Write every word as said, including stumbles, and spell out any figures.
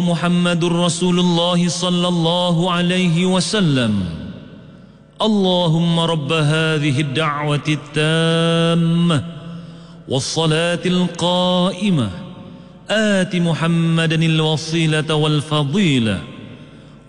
محمد رسول الله صلى الله عليه وسلم. اللهم رب هذه الدعوة التامة والصلاة القائمة آت محمدا الوسيلة والفضيلة